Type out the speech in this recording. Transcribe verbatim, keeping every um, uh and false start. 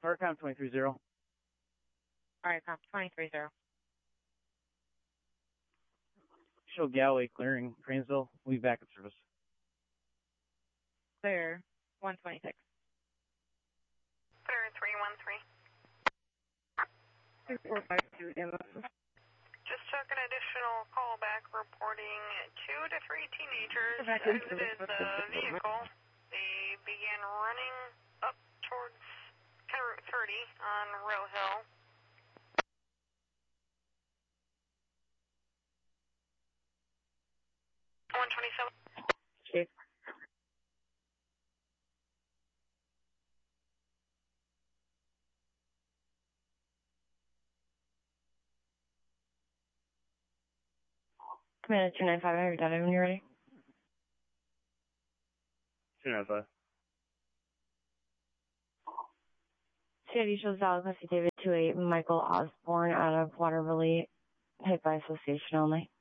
Paracom twenty-three zero. Alright, comp twenty-three zero. Show Galway clearing. Cranesville, we'll be back in service. Clear, one twenty-six. Clear, three one three. two four five two, M S. Just took an additional call back reporting two to three teenagers exited the vehicle. They began running up towards County Route thirty on Row Hill. one twenty-seven. Chief. Commander two nine five, I have your data when you're ready. two nine five. C I D shows Dallas David two eight, Michael Osborne out of Waterville, hit by association only.